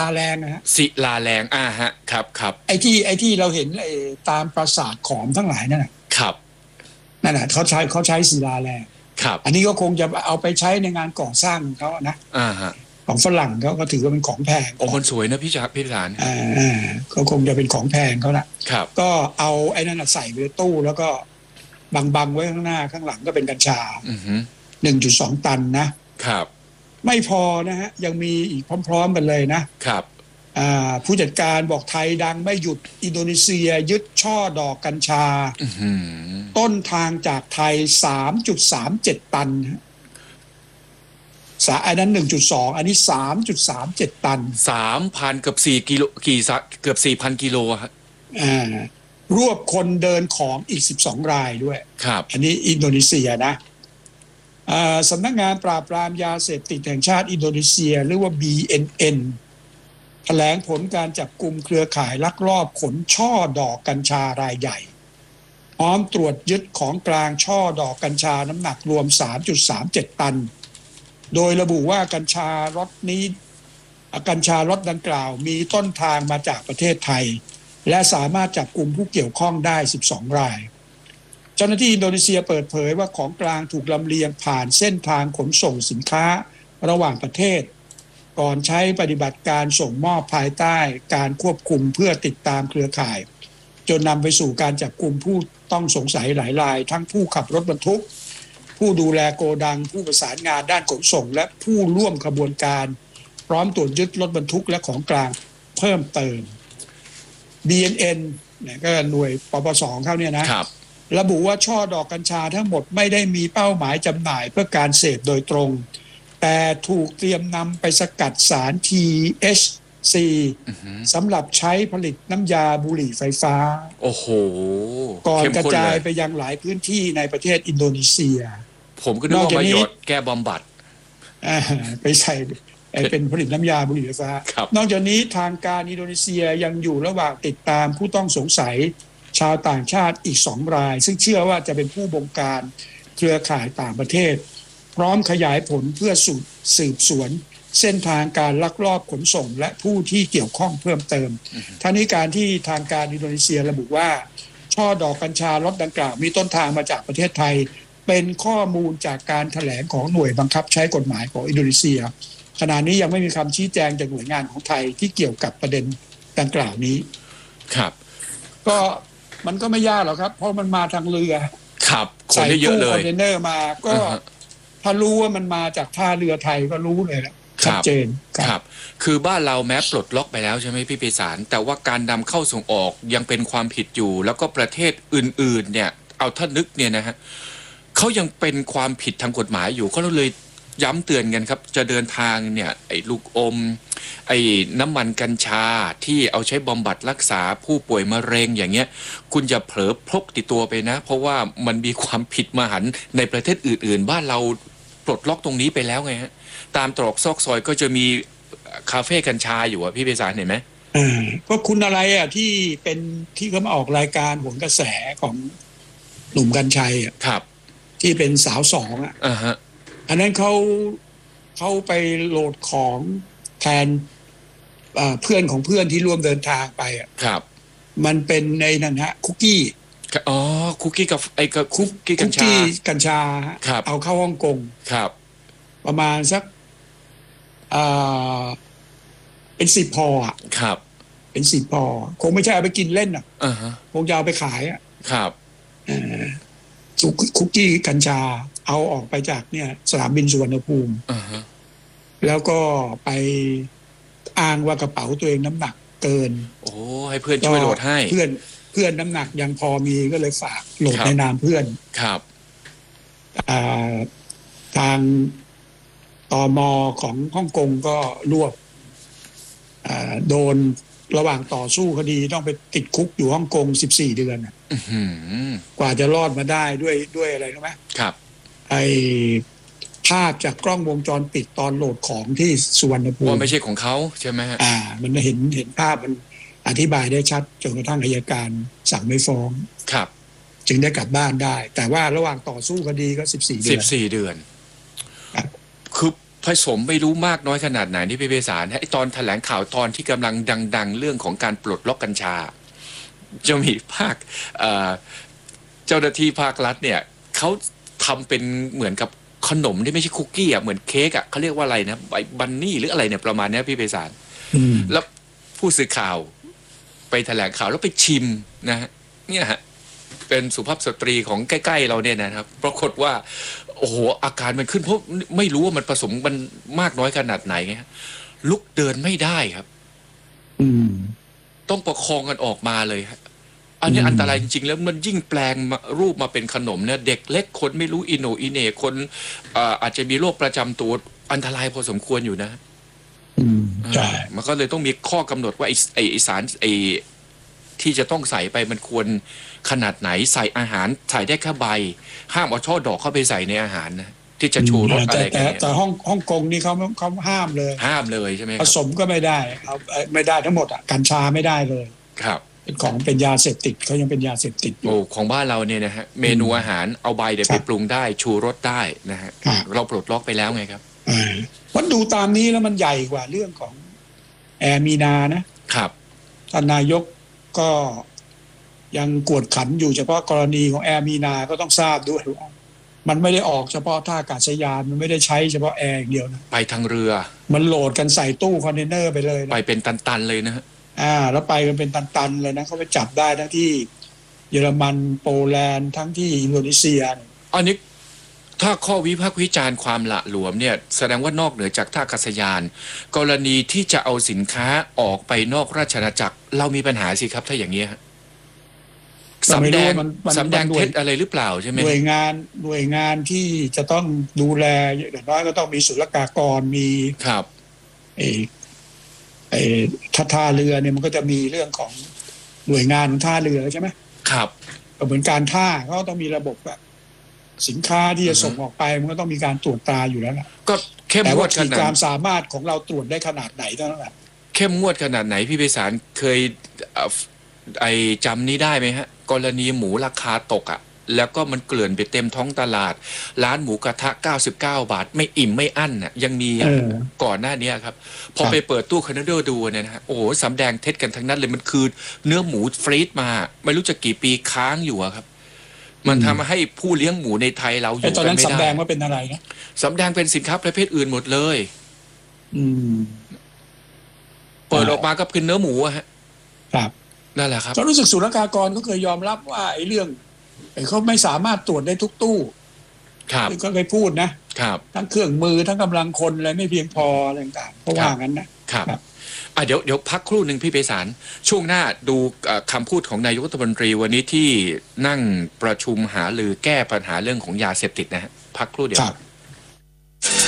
แรงนะฮะศิลาแรงฮะครับไอ้ที่เราเห็นตามปราสาทขอมทั้งหลายนั่นครับนั่นแหละเขาใช้ศิลาแรงครับอันนี้ก็คงจะเอาไปใช้ในงานก่อสร้างของเขานะฮะของฝรั่งเขาก็ถือว่าเป็นของแพงโอ้มันสวยนะพี่สารก็คงจะเป็นของแพงเขาครับก็เอาไอ้นั่นใส่ไว้ในตู้แล้วก็บังไว้ข้างหน้าข้างหลังก็เป็นกัญชา1.2 ตันนะครับไม่พอนะฮะยังมีอีกพร้อมๆกันเลยนะครับผู้จัดการบอกไทยดังไม่หยุดอินโดนีเซียยึดช่อดอกกัญชาต้นทางจากไทย 3.37 ตันอันนั้น 1.2 อันนี้ 3.37 ตัน 3,000 เกือบ4 กิโลเกือบ 4,000 กิโลฮะรวบคนเดินของอีก12 รายด้วยครับอันนี้อินโดนีเซียนะสำนักงานปราบปรามยาเสพติดแห่งชาติอินโดนีเซียหรือว่า BNN แถลงผลการจับกุมเครือข่ายลักลอบขนช่อดอกกัญชารายใหญ่พร้อมตรวจยึดของกลางช่อดอกกัญชาน้ำหนักรวม 3.37 ตันโดยระบุว่ากัญชารถดังกล่าวมีต้นทางมาจากประเทศไทยและสามารถจับกุมผู้เกี่ยวข้องได้12 รายเจ้าหน้าที่อินโดนีเซียเปิดเผยว่าของกลางถูกลำเลียงผ่านเส้นทางขนส่งสินค้าระหว่างประเทศก่อนใช้ปฏิบัติการส่งมอบภายใต้การควบคุมเพื่อติดตามเครือข่ายจนนำไปสู่การจับกุมผู้ต้องสงสัยหลายรายทั้งผู้ขับรถบรรทุกผู้ดูแลโกดังผู้ประสานงานด้านขนส่งและผู้ร่วมขบวนการพร้อมตรวจยึดรถบรรทุกและของกลางเพิ่มเติม BNN ก็หน่วยปปสเขาเนี่ยนะระบุว่าช่อดอกกัญชาทั้งหมดไม่ได้มีเป้าหมายจำหน่ายเพื่อการเสพโดยตรงแต่ถูกเตรียมนำไปสกัดสาร THC สำหรับใช้ผลิตน้ำยาบุหรี่ไฟฟ้าโอ้โหก่อนกระจายไปยังหลายพื้นที่ในประเทศอินโดนีเซียผมก็นึกว่าประโยชน์แก้บำบัดไปใส่เป็นผลิตน้ำยาบุหรี่ไฟฟ้านอกจากนี้ทางการอินโดนีเซียยังอยู่ระหว่างติดตามผู้ต้องสงสัยชาวต่างชาติอีก2 รายซึ่งเชื่อว่าจะเป็นผู้บงการเครือข่ายต่างประเทศพร้อมขยายผลเพื่อสืบสวนเส้นทางการลักลอบขนส่งและผู้ที่เกี่ยวข้องเพิ่มเติมทั้งนี้การที่ทางการอินโดนีเซียระบุว่าช่อดอกกัญชาล็อตดังกล่าวมีต้นทางมาจากประเทศไทยเป็นข้อมูลจากการแถลงของหน่วยบังคับใช้กฎหมายของอินโดนีเซียขณะนี้ยังไม่มีคำชี้แจงจากหน่วยงานของไทยที่เกี่ยวกับประเด็นดังกล่าวนี้ครับก็มันก็ไม่ยากหรอกครับเพราะมันมาทางเรือครับใส่ตู้คอนเทนเนอร์มาก็ถ้ารู้ว่ามันมาจากท่าเรือไทยก็รู้เลยนะชัดเจนครับคือบ้านเราแม้ปลดล็อกไปแล้วใช่ไหมพี่ปิสารแต่ว่าการนำเข้าส่งออกยังเป็นความผิดอยู่แล้วก็ประเทศอื่นๆเนี่ยเอาถ้านึกเนี่ยนะฮะเขายังเป็นความผิดทางกฎหมายอยู่เขาเลยย้ำเตือนกันครับจะเดินทางเนี่ยไอ้ลูกอมไอ้น้ำมันกัญชาที่เอาใช้บำบัดรักษาผู้ป่วยมะเร็งอย่างเงี้ยคุณอย่าเผลอพกติดตัวไปนะเพราะว่ามันมีความผิดมหันต์ในประเทศอื่นๆบ้านเราปลดล็อกตรงนี้ไปแล้วไงฮะตามตรอกซอกซอยก็จะมีคาเฟ่กัญชาอยู่อ่ะพี่เบสารเห็นไหมก็คุณอะไรอ่ะที่เป็นที่เขามาออกรายการโหนกระแสของหนุ่มกัญชัยอ่ะครับที่เป็นสาว2อ่ะอันนั้นเขาไปโหลดของแทนเพื่อนของเพื่อนที่ร่วมเดินทางไปอ่ะครับมันเป็นในนั่นฮะคุกกี้คุกกี้กับคุกกี้กัญชาเอาเข้าฮ่องกงครับประมาณสักเป็น10 พออ่ะครับเป็น10 พอคงไม่ใช่เอาไปกินเล่นอ่ะคงจะเอาไปขายอ่ะครับคุกกี้กัญชาเอาออกไปจากเนี่ยสนามบินสุวรรณภูมิแล้วก็ไปอ้างว่ากระเป๋าตัวเองน้ำหนักเกินให้เพื่อนช่วยโหลดให้เพื่อนน้ำหนักยังพอมีก็เลยฝากโหลดในนามเพื่อนครับทางตม.ของฮ่องกงก็รวบโดนระหว่างต่อสู้คดีต้องไปติดคุกอยู่ฮ่องกง14 เดือนกว่าจะรอดมาได้ด้วยอะไรรู้ไหมครับไอ้ภาพจากกล้องวงจรปิดตอนโหลดของที่สุวรรณภูมิว่าไม่ใช่ของเขาใช่ไหมฮะมันเห็นภาพมันอธิบายได้ชัดจนกระทั่งอัยการสั่งไม่ฟ้องครับจึงได้กลับบ้านได้แต่ว่าระหว่างต่อสู้คดีก็14 เดือนคือผสมไม่รู้มากน้อยขนาดไหนที่พี่ไพศาลไอ้ตอนแถลงข่าวตอนที่กำลังดังๆเรื่องของการปลดล็อกกัญชาจะมีภาคเจ้าหน้าที่ภาครัฐเนี่ยเขาทำเป็นเหมือนกับขนมที่ไม่ใช่คุกกี้อ่ะเหมือนเค้กอ่ะเขาเรียกว่าอะไรนะบันนี่หรืออะไรเนี่ยประมาณนี้พี่ไพศาลแล้วผู้สื่อข่าวไปแถลงข่าวแล้วไปชิมนะฮะเนี่ยฮะเป็นสุภาพสตรีของใกล้ๆเราเนี่ยนะครับปรากฏว่าโอ้โหอาการมันขึ้นเพราะไม่รู้ว่ามันผสมมันมากน้อยขนาดไหนไงลุกเดินไม่ได้ครับต้องประคองกันออกมาเลยฮะอันนี้อันตรายจริงๆแล้วมันยิ่งแปลงรูปมาเป็นขนมเนี่ยเด็กเล็กคนไม่รู้อิโหนอิเหน่คนอาจจะมีโรคประจำตัวอันตรายพอสมควรอยู่นะใช่มันก็เลยต้องมีข้อกำหนดว่าไอสารที่จะต้องใส่ไปมันควรขนาดไหนใส่อาหารใส่ได้แค่ใบห้ามเอาช่อดอกเข้าไปใส่ในอาหารนะที่จะชูรสอะไรกันแต่ฮ่องกงนี่เขาห้ามเลยใช่ไหมผสมก็ไม่ได้เอาไม่ได้ทั้งหมดอ่ะกัญชาไม่ได้เลยครับเป็นยาเสพติดเขายังเป็นยาเสพติดอยู่ของบ้านเราเนี่ยนะฮะเมนูอาหารเอาใบเดี๋ยวไปปรุงได้ชูรสได้นะฮะเราปลดล็อกไปแล้วไงครับวันดูตามนี้แล้วมันใหญ่กว่าเรื่องของแอร์มีนานะครับท่านนายกก็ยังกวดขันอยู่เฉพาะกรณีของแอร์มีนาก็ต้องทราบด้วยว่ามันไม่ได้ออกเฉพาะท่าอากาศยานมันไม่ได้ใช้เฉพาะแอร์อย่างเดียวนะไปทางเรือมันโหลดกันใส่ตู้คอนเทนเนอร์ไปเลยไปเป็นตันๆเลยนะฮะแล้วไปกันเป็นตันๆเลยนะเขาไปจับได้ทั้งที่เยอรมันโปแลนด์ทั้งที่อินโดนีเซียอันนี้ถ้าข้อวิพากษ์วิจารณ์ความหละหลวมเนี่ยแสดงว่านอกเหนือจากท่าอากาศยานกรณีที่จะเอาสินค้าออกไปนอกราชอาณาจักรเรามีปัญหาสิครับถ้าอย่างนี้สำแดงเท็จอะไรหรือเปล่าใช่ไหมหน่วยงานที่จะต้องดูแลอย่างน้อยก็ต้องมีศุลกากรมีครับท่าเรือเนี่ยมันก็จะมีเรื่องของหน่วยงานของท่าเรือใช่ไหมครับเหมือนการท่าเขาต้องมีระบบแบบสินค้าที่จะส่งออกไปมันก็ต้องมีการตรวจตราอยู่แล้วล่ะก็เข้มงวดขนาดความสามารถของเราตรวจได้ขนาดไหนเท่านั้นแหละเข้มงวดขนาดไหนพี่ไพศาลเคยจำนี้ได้ไหมฮะกรณีหมูราคาตกอ่ะแล้วก็มันเกลื่อนไปเต็มท้องตลาดร้านหมูกระทะ99 บาทไม่อิ่มไม่อั้นน่ะยังมีก่อนหน้านี้ครับพอไปเปิดตู้คอนเทนเนอร์ดูเนี่ยนะฮะโอ้โหสำแดงเท็จกันทั้งนั้นเลยมันคือเนื้อหมูฟรีซมาไม่รู้จะกี่ปีค้างอยู่ครับมันทำให้ผู้เลี้ยงหมูในไทยเราอยู่กันไม่ได้ตอนนั้นสำแดงว่าเป็นอะไรนะสำแดงเป็นสินค้าประเภทอื่นหมดเลยเปิดออกมาก็เป็นเนื้อหมูอะฮะครับนั่นแหละครับก็รู้สึกศุลกากรก็เคยยอมรับว่าไอ้เรื่องเขาไม่สามารถตรวจได้ทุกตู้ครับก็เคยพูดนะครับทั้งเครื่องมือทั้งกำลังคนอะไรไม่เพียงพออะไรต่างๆเพราะว่างั้นนะครับเดี๋ยวพักครู่หนึ่งพี่ไพศาลช่วงหน้าดูคำพูดของนายกรัฐมนตรีวันนี้ที่นั่งประชุมหารือแก้ปัญหาเรื่องของยาเสพติดนะฮะพักครู่เดียว